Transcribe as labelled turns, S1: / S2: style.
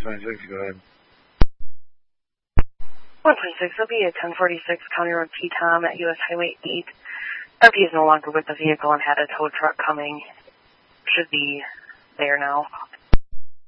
S1: 126, go ahead.
S2: 126, it'll be a 1046 County Road P-Tom at U.S. Highway 8. RP is no longer with the vehicle and had a tow truck coming. Should be there now.